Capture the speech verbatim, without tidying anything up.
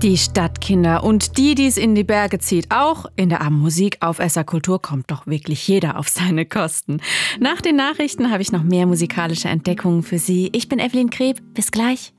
Die Stadtkinder und die, die es in die Berge zieht, auch. In der Abendmusik auf S R Kultur kommt doch wirklich jeder auf seine Kosten. Nach den Nachrichten habe ich noch mehr musikalische Entdeckungen für Sie. Ich bin Evelyn Kreb. Bis gleich.